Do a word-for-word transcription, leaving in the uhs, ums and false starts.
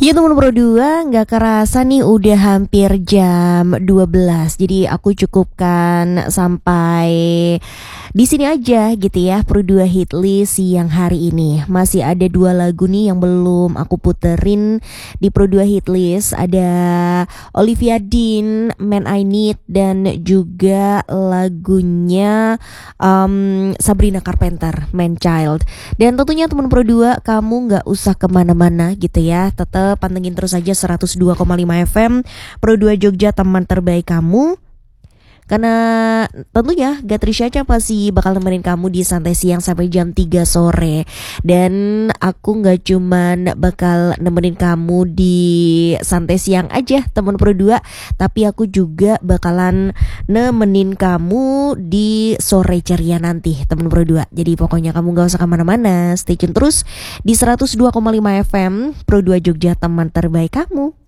Ya teman Pro dua, nggak kerasa nih udah hampir jam dua belas. Jadi aku cukupkan sampai di sini aja gitu ya, Pro dua hit list siang hari ini. Masih ada dua lagu nih yang belum aku puterin di Pro dua hit list. Ada Olivia Dean, Man I Need, dan juga lagunya um, Sabrina Carpenter, Man Child. Dan tentunya teman Pro dua, kamu nggak usah kemana-mana gitu ya, tetap pantengin terus aja seratus dua koma lima F M Pro dua Jogja, teman terbaik kamu. Karena tentunya Gatri Syaca pasti bakal nemenin kamu di santai siang sampai jam tiga sore. Dan aku gak cuman bakal nemenin kamu di santai siang aja teman Pro dua, tapi aku juga bakalan nemenin kamu di sore ceria nanti teman Pro dua. Jadi pokoknya kamu gak usah kemana-mana, stay tune terus di seratus dua koma lima F M Pro dua Jogja, teman terbaik kamu.